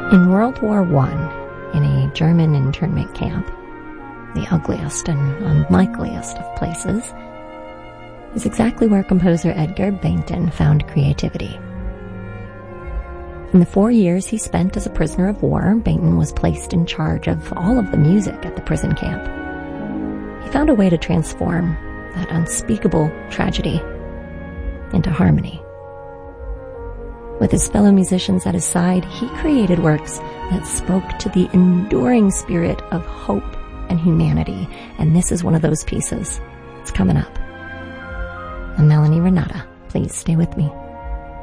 In World War I, in a German internment camp, the ugliest and unlikeliest of places, is exactly where composer Edgar Bainton found creativity. In the 4 years he spent as a prisoner of war, Bainton was placed in charge of all of the music at the prison camp. He found a way to transform that unspeakable tragedy into harmony. With his fellow musicians at his side, he created works that spoke to the enduring spirit of hope and humanity, and this is one of those pieces. It's coming up. I'm Melanie Renata. Please stay with me.